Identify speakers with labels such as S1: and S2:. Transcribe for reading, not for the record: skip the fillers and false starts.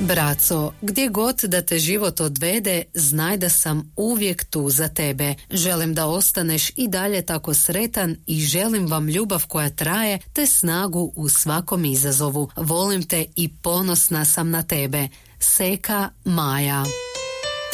S1: Braco, gdje god da te život odvede, znaj da sam uvijek tu za tebe. Želim da ostaneš i dalje tako sretan i želim vam ljubav koja traje te snagu u svakom izazovu. Volim te i ponosna sam na tebe. Seka, Maja.